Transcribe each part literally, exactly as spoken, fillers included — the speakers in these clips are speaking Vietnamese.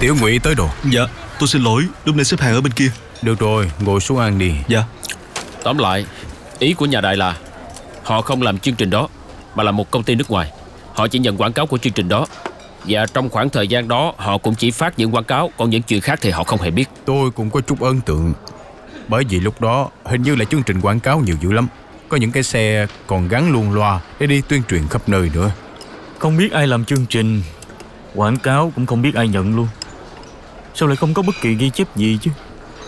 Tiểu Ngụy tới rồi. Dạ, tôi xin lỗi, lúc nãy xếp hàng ở bên kia. Được rồi, ngồi xuống ăn đi. Dạ. Tóm lại, ý của nhà Đại là họ không làm chương trình đó, mà là một công ty nước ngoài. Họ chỉ nhận quảng cáo của chương trình đó, và trong khoảng thời gian đó họ cũng chỉ phát những quảng cáo, còn những chuyện khác thì họ không hề biết. Tôi cũng có chút ấn tượng, bởi vì lúc đó hình như là chương trình quảng cáo nhiều dữ lắm. Có những cái xe còn gắn luôn loa để đi tuyên truyền khắp nơi nữa. Không biết ai làm chương trình, quảng cáo cũng không biết ai nhận luôn. Sao lại không có bất kỳ ghi chép gì chứ?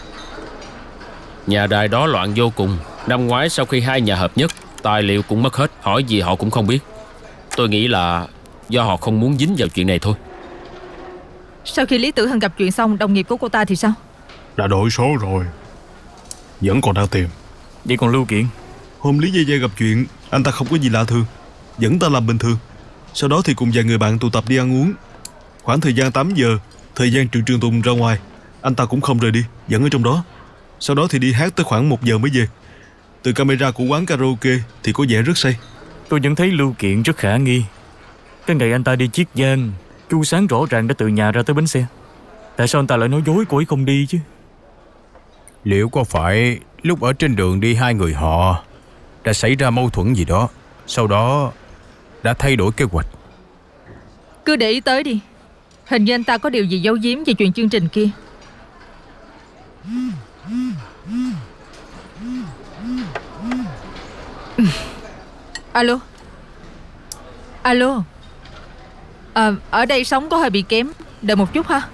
Nhà đài đó loạn vô cùng. Năm ngoái sau khi hai nhà hợp nhất, tài liệu cũng mất hết, hỏi gì họ cũng không biết. Tôi nghĩ là do họ không muốn dính vào chuyện này thôi. Sau khi Lý Tử Hân gặp chuyện xong, đồng nghiệp của cô ta thì sao? Đã đổi số rồi, vẫn còn đang tìm. Vậy còn Lưu Kiện? Hôm Lý Gia Gia gặp chuyện, anh ta không có gì lạ thường, vẫn ta làm bình thường. Sau đó thì cùng vài người bạn tụ tập đi ăn uống. Khoảng thời gian tám giờ, thời gian Triệu Trường Tùng ra ngoài, anh ta cũng không rời đi, vẫn ở trong đó. Sau đó thì đi hát tới khoảng một giờ mới về. Từ camera của quán karaoke thì có vẻ rất say. Tôi vẫn thấy Lưu Kiện rất khả nghi. Cái ngày anh ta đi Chiết Giang, Chu Sáng rõ ràng đã từ nhà ra tới bến xe. Tại sao anh ta lại nói dối cô ấy không đi chứ? Liệu có phải lúc ở trên đường đi hai người họ đã xảy ra mâu thuẫn gì đó, sau đó đã thay đổi kế hoạch? Cứ để ý tới đi. Hình như anh ta có điều gì giấu giếm về chuyện chương trình kia. Alo. Alo. À, ở đây sóng có hơi bị kém, đợi một chút ha.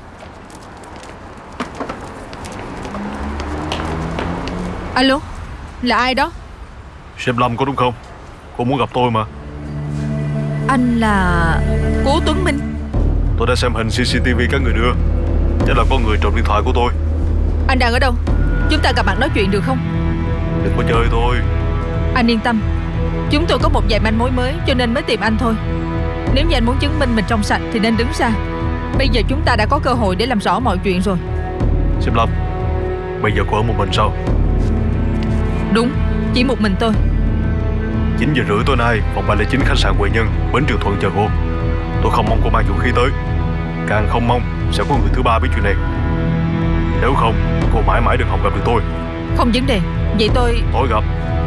Alo, là ai đó? Sếp Lâm có đúng không? Cô muốn gặp tôi mà. Anh là Cố Tuấn Minh. Tôi đã xem hình xê xê tê vê các người đưa. Chắc là có người trộm điện thoại của tôi. Anh đang ở đâu? Chúng ta gặp mặt nói chuyện được không? Đừng có chơi tôi. Anh yên tâm, chúng tôi có một vài manh mối mới cho nên mới tìm anh thôi. Nếu như anh muốn chứng minh mình trong sạch thì nên đứng ra. Bây giờ chúng ta đã có cơ hội để làm rõ mọi chuyện rồi. Sếp Lâm, bây giờ cô ở một mình sao? Đúng, chỉ một mình tôi. Chín giờ rưỡi tối nay, phòng ba không chín khách sạn Huệ Nhân, bến Trường Thuận chờ cô. Tôi không mong cô mang vũ khí tới, càng không mong sẽ có người thứ ba biết chuyện này. Nếu không, cô mãi mãi đừng hòng gặp được tôi. Không vấn đề. Vậy tôi... Tối gặp.